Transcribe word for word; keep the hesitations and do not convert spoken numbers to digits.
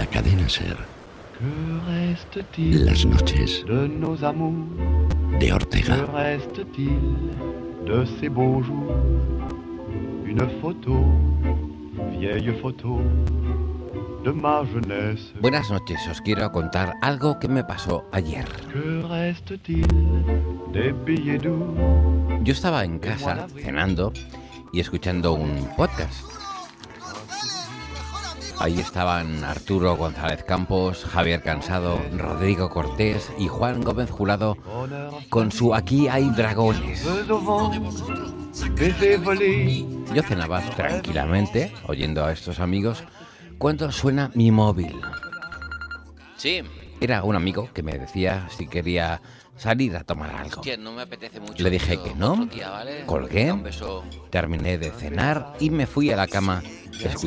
La cadena SER. Las noches de Ortega. De ces beaux jours, une photo, vieille photo de ma jeunesse. Buenas noches, os quiero contar algo que me pasó ayer. Que reste-t-il des billets doux? Yo estaba en casa cenando y escuchando un podcast. Ahí estaban Arturo González Campos, Javier Cansado, Rodrigo Cortés y Juan Gómez Jurado con su Aquí hay dragones. Yo cenaba tranquilamente, oyendo a estos amigos, cuando suena mi móvil. Sí. Era un amigo que me decía si quería salir a tomar algo. Hostia, no me apetece mucho. Le dije tío. que no, Otro día, ¿vale? colgué, Un beso. terminé de cenar y me fui a la cama